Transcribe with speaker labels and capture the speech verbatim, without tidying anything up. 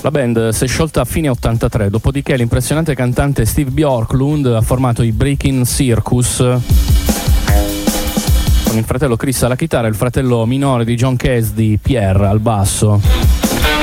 Speaker 1: La band si è sciolta a fine ottantatré, dopodiché l'impressionante cantante Steve Bjorklund ha formato i Breaking Circus con il fratello Chris alla chitarra e il fratello minore di John Casdy, Pierre, al basso.